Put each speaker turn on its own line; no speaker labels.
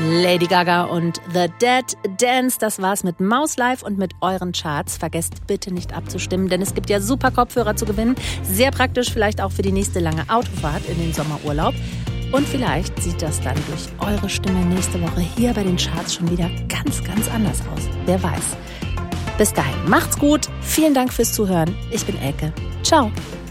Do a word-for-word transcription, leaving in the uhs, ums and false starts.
Lady Gaga und The Dead Dance. Das war's mit Maus Live und mit euren Charts. Vergesst bitte nicht abzustimmen, denn es gibt ja super Kopfhörer zu gewinnen. Sehr praktisch, vielleicht auch für die nächste lange Autofahrt in den Sommerurlaub. Und vielleicht sieht das dann durch eure Stimme nächste Woche hier bei den Charts schon wieder ganz, ganz anders aus. Wer weiß. Bis dahin, macht's gut. Vielen Dank fürs Zuhören. Ich bin Elke. Ciao.